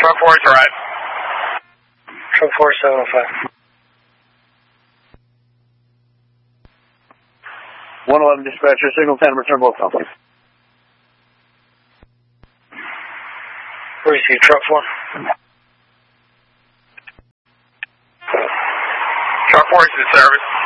Truck 4 is right. Truck 4 705. 111 dispatcher, signal 10, return both companies. Where do you see truck 4? Truck 4 is in service.